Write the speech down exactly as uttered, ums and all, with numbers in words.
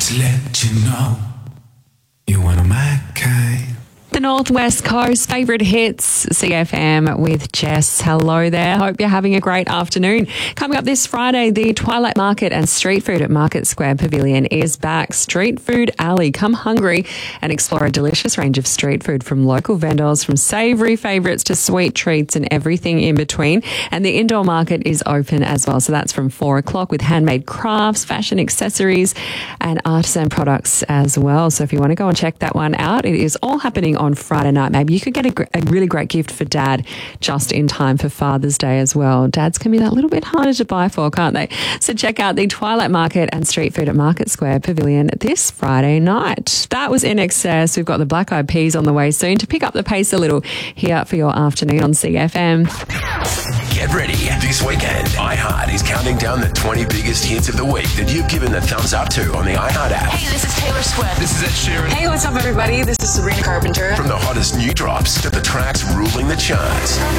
to let you know you're one of my kind. The Northwest Coast favourite hits, C F M with Jess. Hello there. Hope you're having a great afternoon. Coming up this Friday, the Twilight Market and Street Food at Market Square Pavilion is back. Street Food Alley. Come hungry and explore a delicious range of street food from local vendors, from savoury favourites to sweet treats and everything in between. And the indoor market is open as well. So that's from four o'clock with handmade crafts, fashion accessories and artisan products as well. So if you want to go and check that one out, it is all happening on Friday night. Maybe you could get a, gr- a really great gift for Dad just in time for Father's Day as well. Dads can be that little bit harder to buy for, can't they? So check out the Twilight Market and Street Food at Market Square Pavilion this Friday night. That was In Excess. We've got the Black Eyed Peas on the way soon to pick up the pace a little here for your afternoon on C F M. Get ready. This weekend, iHeart is counting down the twenty biggest hits of the week that you've given the thumbs up to on the iHeart app. Hey, this is Taylor Swift. This is Ed Sheeran. Hey, what's up, everybody? This is Sabrina Carpenter. From the hottest new drops to the tracks ruling the charts.